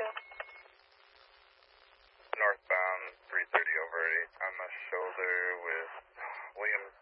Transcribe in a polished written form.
Northbound 330 over 8 on the shoulder with William